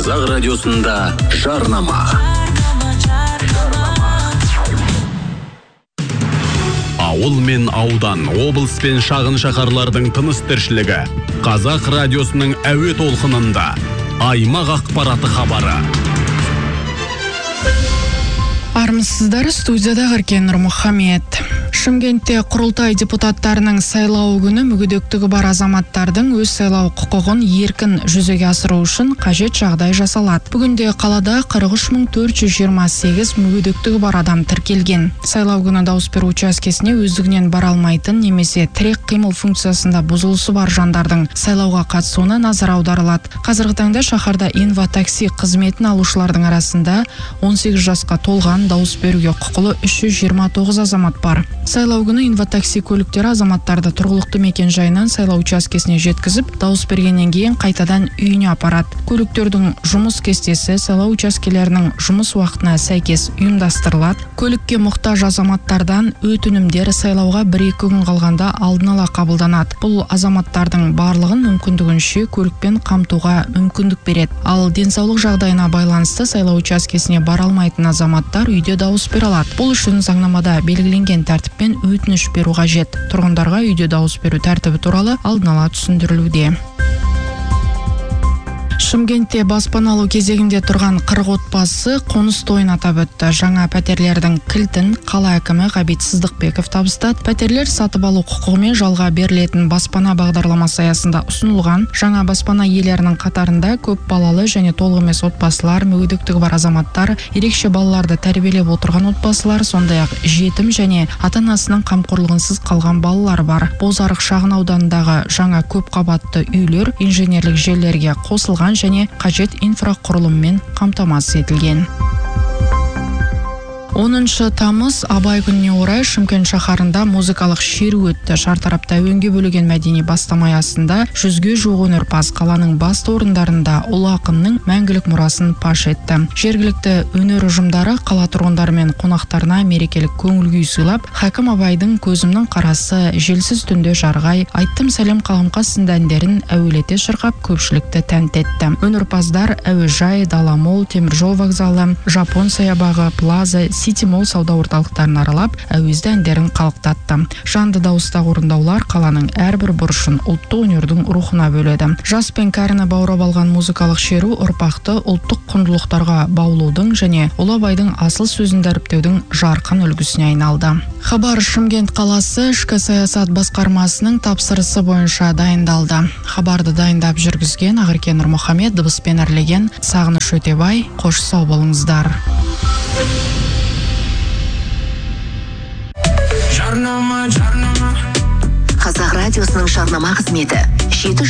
Қазақ радиосында жарнама. Ауыл мен аудан, облыс пен шағын шаһарлардың тыныс тіршілігі. Қазақ радиосының әуе толқынында аймақ ақпараты хабары. Армысыздар, студияда Ғаркен Нұрмұхамед. Шымкентте құрылтай депутаттарының сайлау күні мүгедектігі бар азаматтардың өз сайлау құқығын еркін жүзеге асыру үшін қажет жағдай жасалады. Бүгінде қалада 43428 мүгедектігі бар адам тіркелген. Сайлау күні дауыс беру учаскесіне өздігінен бара алмайтын немесе тірек қимыл функциясында бұзылысы бар жандардың сайлауға қатысуына назар аударылады. Қазіргі таңда шаһарда инва-такси қызметін алушылардың арасында 18 жасқа толған дауыс беруге құқылы 329 азамат бар. Сайлау күні инва-такси көліктері азаматтарды тұрғылықты мекен жайынан сайлау учаскесіне жеткізіп, дауыс бергеннен кейін қайтадан үйіне апарады. Көліктердің жұмыс кестесі сайлау учаскелерінің жұмыс уақытына сәйкес ұйымдастырылады. Көлікке мұқтаж азаматтардан өтінімдер сайлауға 1-2 күн қалғанда алдын ала қабылданады. Бұл азаматтардың барлығын мүмкіндігінше көлікпен қамтуға мүмкіндік береді. Ал денсаулық жағдайына байланысты сайлау учаскесіне бара алмайтын азаматтар үйде дауыс бере алады. Бұл үшін заңнамада белгіленген тәртіппен өтініш беру қажет. Тұрғындарға үйде дауыс беру тәртібі туралы алдын ала түсіндірілуде. Шымкентте баспаналы кезегінде тұрған 40 отбасы қоныс тойын атап өтті. Жаңа пәтерлердің кілтін қала әкімі Ғабит Сыздықбеков табыстады. Пәтерлер сатып алу құқығымен жалға берілетін баспана бағдарламасы аясында ұсынылған. Жаңа баспана иелерінің қатарында көп балалы және толық емес отбасылар, мүгедектігі бар азаматтар, ерекше балаларды тәрбиелеп отырған отбасылар, сондай-ақ жетім және ата-анасының қамқорлығынсыз қалған балалар бар. Бозарық шағын ауданындағы жаңа көп қабатты үйлер инженерлік желілерге қосылған және қажет инфрақұрылыммен қамтамасыз етілген. 10 тамыз Абай күніне орай Шымкент шаһарында музыкалық шеру өтті. Шартарапта әуенге бөлеген мәдени бастама аясында 100-ге жуық өнерпаз қаланың басты орындарында ұлы ақынның мәңгілік мұрасын паш етті. Жергілікті өнер ұжымдары қала тұрғындары мен қонақтарына мерекелік көңіл күй сыйлап, Хакім Абайдың көзімнің қарасы, желсіз түнде жарғай, айттым сәлем қаламқа сынды әндерін әуелете шырқап көпшілікті тәнті етті. Өнерпаздар әуежай, Даламол, Теміржол вокзалы, Жапон саябағы, Плаза, Сити Мол сауда орталықтарын аралап, әуезді әндерін қалықтатты. Жанды дауыстағы орындаулар қаланың әрбір бұрышын ұлттық өнердің рухына бөледі. Жас пен кәріні баурап алған музыкалық шеру ұрпақты ұлттық құндылықтарға баулудың және Ұлы Абайдың асыл сөзін дәріптеудің жарқын үлгісіне айналды. Хабар Шымкент қаласы ішкі саясат басқармасының тапсырысы бойынша дайындалды. Хабарды дайындап жүргізген Ғаркен Нұрмұхамед, дыбыспен әрлеген Сағыныш Өтебай. Қош сау болыңыздар. Қазақ радиосының жарнама қызметі